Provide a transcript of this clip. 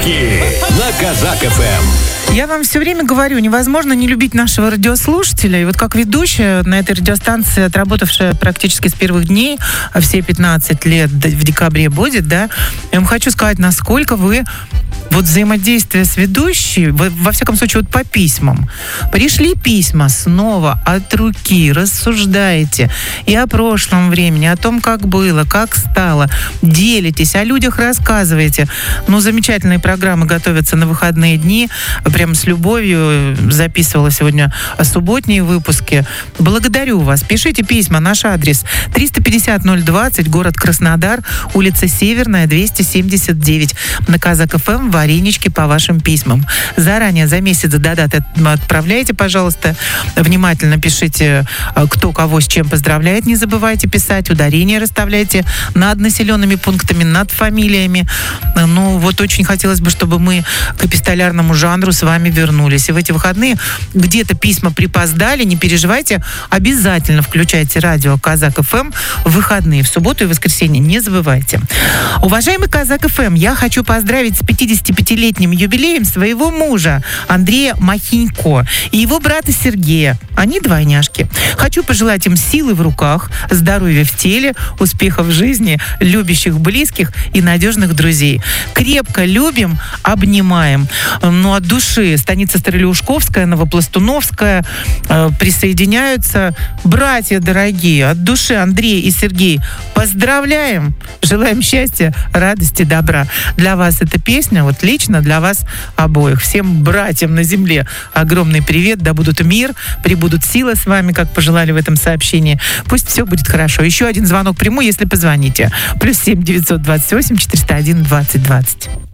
Сумерки на Казак ФМ. Я вам все время говорю, невозможно не любить нашего радиослушателя. И вот как ведущая на этой радиостанции, отработавшая практически с первых дней, все 15 лет в декабре будет, да, я вам хочу сказать, насколько вы вот взаимодействие с ведущей, во всяком случае, вот по письмам. Пришли письма снова от руки, рассуждаете и о прошлом времени, о том, как было, как стало, делитесь, о людях рассказываете. Ну, замечательные программы готовятся на выходные дни. Прям с любовью записывала сегодня субботние выпуски. Благодарю вас. Пишите письма. Наш адрес 350-020, город Краснодар, улица Северная, 279. На Казак ФМ варенички по вашим письмам. Заранее, за месяц до даты отправляйте, пожалуйста. Внимательно пишите, кто кого с чем поздравляет. Не забывайте писать. Ударения расставляйте над населенными пунктами, над фамилиями. Ну, вот очень хотелось бы, чтобы мы к эпистолярному жанру с вами вернулись. И в эти выходные где-то письма припоздали, не переживайте. Обязательно включайте радио Казак ФМ в выходные, в субботу и воскресенье. Не забывайте. Уважаемый Казак ФМ, я хочу поздравить с 55-летним юбилеем своего мужа Андрея Махинько и его брата Сергея. Они двойняшки. Хочу пожелать им силы в руках, здоровья в теле, успехов в жизни, любящих близких и надежных друзей. Крепко любим, обнимаем. Ну, от души. Станица Старолеушковская, Новопластуновская присоединяются. Братья дорогие, от души Андрей и Сергей, поздравляем! Желаем счастья, радости, добра. Для вас эта песня, вот лично для вас обоих. Всем братьям на земле огромный привет. Да будут мир, прибудут силы с вами, как пожелали в этом сообщении. Пусть все будет хорошо. Еще один звонок приму, если позвоните. +7 928 401 20 20.